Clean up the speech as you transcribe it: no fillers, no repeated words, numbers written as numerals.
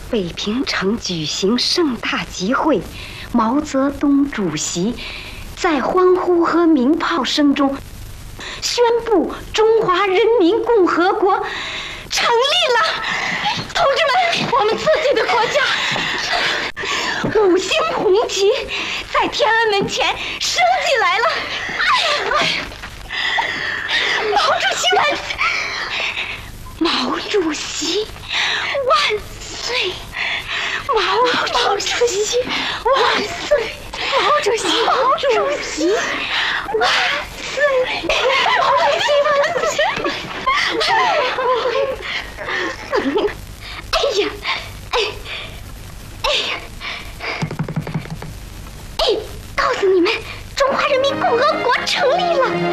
北平城举行盛大集会，毛泽东主席在欢呼和鸣炮声中宣布中华人民共和国成立了。同志们，我们自己的国家5星红旗在天安门前升起来了。毛主席万岁！毛主席万岁！毛主席万岁！毛主席万岁！